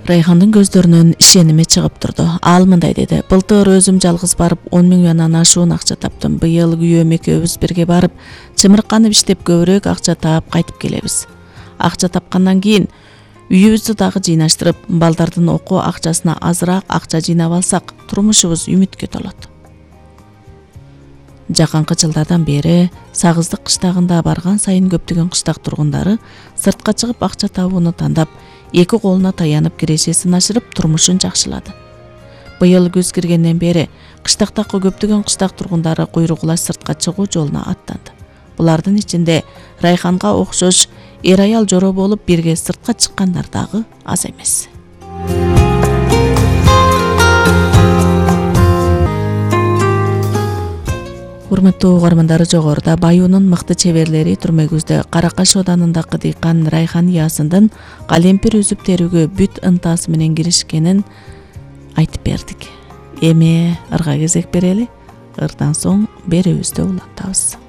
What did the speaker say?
Райхандын көздөрүнөн ишеними чыгып турду. Ал мындай деди: "Былтыр өзүм жалгыз барып 10 миллиондан ашуун акча таптым. Быйыл күйөөм экөөбүз бирге барып, чымырканып иштеп көбүрөөк акча таап кайтып келебиз. Акча тапкандан кийин үйүбүздү дагы жыйнаштырып, балдардын окуу акчасына азыраак акча жыйнап алсак, турмушубуз үмүткө толот." Жакынкы жылдардан бери Сагыздык кыштагында барган сайын көптөгөн кыштак тургундары сыртка чыгып акча табууну тандап, эки колуна таянып кирешесин ашырып турмушун жакшылады. Быйыл күз киргенден бери кыштактагы көптөгөн кыштак тургундары куйругулаш сыртка чыгуу жолуна аттанды. Булардын ичинде Райханга окшош эр аял жоро болуп бирге сыртка чыккандар дагы аз эмес. Урматтуу угармандар, жогоруда Баюунун мыкты чеберлери түрмөгүздө Каракаш оданындагы дыйкан Райхан Ясындын калемпир үзүп терүүгө бүт ынтасы менен киришкенин айтып бердик. Эми ырга кезек берели. Ырдан соң берүүбүздү улантабыз.